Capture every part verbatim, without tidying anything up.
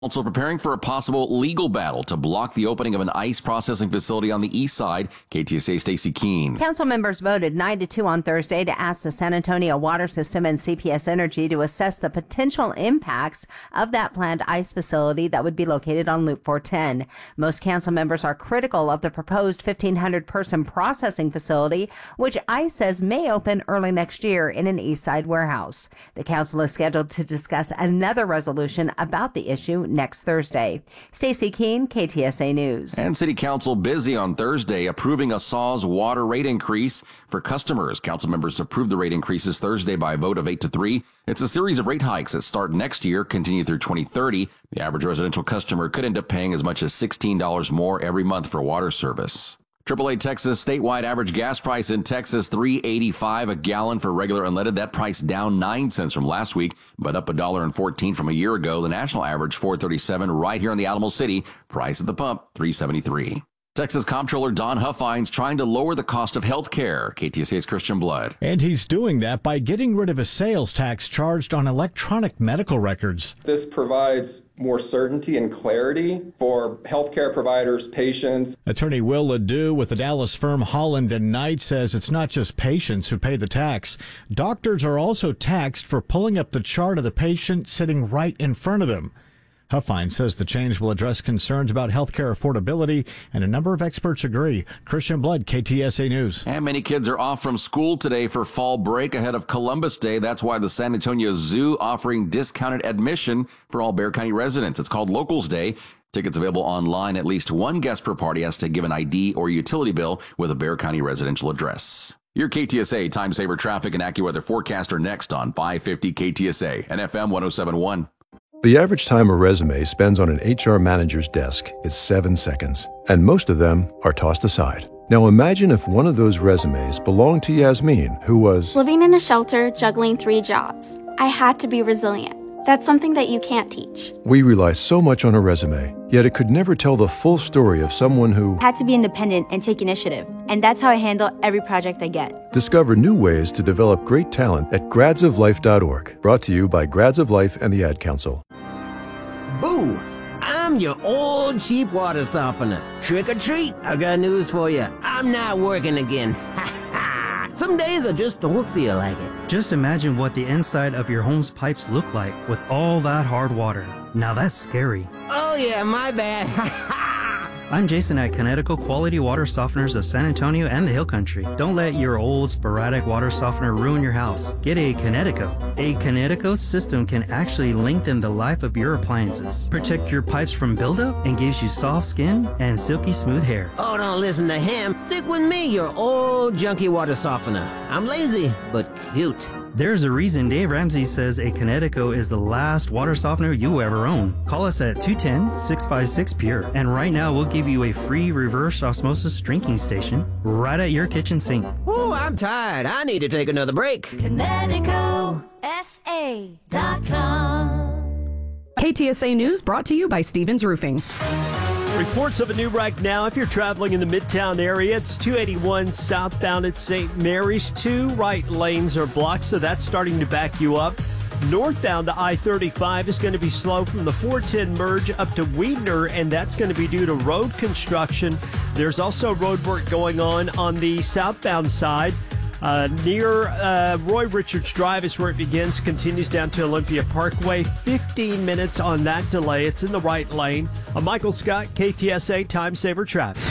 Also preparing for a possible legal battle to block the opening of an ice processing facility on the east side. K T S A Stacey Keene. Council members voted nine to two on Thursday to ask the San Antonio Water System and C P S Energy to assess the potential impacts of that planned ice facility that would be located on Loop four ten. Most council members are critical of the proposed fifteen hundred person processing facility, which ICE says may open early next year in an east side warehouse. The council is scheduled to discuss another resolution about the issue next Thursday. Stacey Keene, K T S A News. And City Council busy on Thursday approving a S A W's water rate increase for customers. Council members approved the rate increases Thursday by a vote of eight to three. It's a series of rate hikes that start next year, continue through twenty thirty. The average residential customer could end up paying as much as sixteen dollars more every month for water service. triple A Texas statewide average gas price in Texas, three eighty-five a gallon for regular unleaded. That price down nine cents from last week, but up one dollar and fourteen from a year ago. The national average, four thirty-seven right here in the Alamo City. Price at the pump, three seventy-three. Texas Comptroller Don Huffines trying to lower the cost of health care. K T S A's Christian Blood. And he's doing that by getting rid of a sales tax charged on electronic medical records. This provides more certainty and clarity for healthcare providers, patients. Attorney Will Ledoux with the Dallas firm Holland and Knight says it's not just patients who pay the tax. Doctors are also taxed for pulling up the chart of the patient sitting right in front of them. Huffines says the change will address concerns about healthcare affordability, and a number of experts agree. Christian Blood, K T S A News. And many kids are off from school today for fall break ahead of Columbus Day. That's why the San Antonio Zoo offering discounted admission for all Bexar County residents. It's called Locals Day. Tickets available online. At least one guest per party has to give an I D or utility bill with a Bexar County residential address. Your K T S A Time Saver Traffic and AccuWeather forecast are next on five fifty K T S A and F M one oh seven point one. The average time a resume spends on an H R manager's desk is seven seconds, and most of them are tossed aside. Now imagine if one of those resumes belonged to Yasmin, who was living in a shelter, juggling three jobs. I had to be resilient. That's something that you can't teach. We rely so much on a resume, yet it could never tell the full story of someone who had to be independent and take initiative. And that's how I handle every project I get. Discover new ways to develop great talent at grads of life dot org. Brought to you by Grads of Life and the Ad Council. Boo! I'm your old cheap water softener. Trick or treat, I got news for you. I'm not working again. Some days I just don't feel like it. Just imagine what the inside of your home's pipes look like with all that hard water. Now that's scary. Oh yeah, my bad. I'm Jason at Connecticut Quality Water Softeners of San Antonio and the Hill Country. Don't let your old sporadic water softener ruin your house. Get a Connecticut. A Connecticut system can actually lengthen the life of your appliances, protect your pipes from buildup, and gives you soft skin and silky smooth hair. Oh, don't listen to him. Stick with me, your old junky water softener. I'm lazy, but cute. There's a reason Dave Ramsey says a Connecticut is the last water softener you ever own. Call us at two one zero, six five six, P U R E. And right now we'll give you a free reverse osmosis drinking station right at your kitchen sink. Ooh, I'm tired. I need to take another break. Connecticut S A dot com. K T S A News brought to you by Stevens Roofing. Reports of a new wreck now. If you're traveling in the Midtown area, it's two eighty-one southbound at Saint Mary's. Two right lanes are blocked, so that's starting to back you up. Northbound to I thirty-five is going to be slow from the four ten merge up to Weidner, and that's going to be due to road construction. There's also road work going on on the southbound side. Uh, near uh, Roy Richards Drive is where it begins, continues down to Olympia Parkway. fifteen minutes on that delay. It's in the right lane. I'm Michael Scott, K T S A Time Saver Traffic.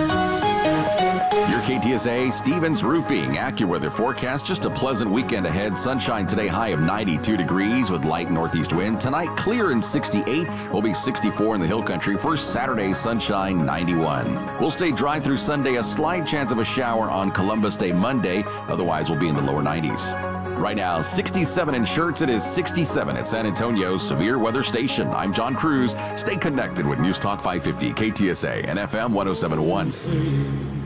Your K T S A Stevens Roofing AccuWeather forecast. Just a pleasant weekend ahead. Sunshine today, high of ninety-two degrees with light northeast wind. Tonight, clear and sixty-eight. Will be sixty-four in the Hill Country. For Saturday, sunshine, ninety-one. We'll stay dry through Sunday. A slight chance of a shower on Columbus Day Monday. Otherwise, we'll be in the lower nineties. Right now, sixty-seven in Schertz. It is sixty-seven at San Antonio's Severe Weather Station. I'm John Cruz. Stay connected with News Talk five fifty, K T S A, and F M one oh seven point one.